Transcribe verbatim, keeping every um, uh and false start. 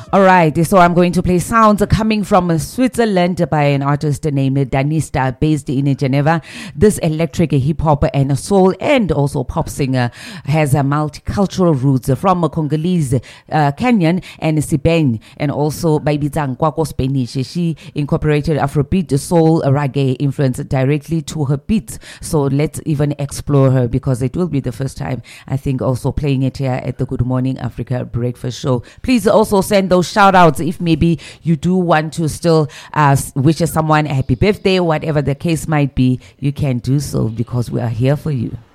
All right, so I'm going to play sounds coming from Switzerland by an artist named Danista, based in Geneva. This electric hip hop and soul and also pop singer has a multicultural roots from Congolese, uh, Kenyan, and Sibeng, and also Baby Zang Kwako Spanish. She incorporated Afrobeat, soul, reggae influence directly to her beats. So let's even explore her, because it will be the first time, I think, also playing it here at the Good Morning Africa Breakfast Show. Please also send those shout outs if maybe you do want to still uh, wish someone a happy birthday, whatever the case might be. You can do so, because we are here for you.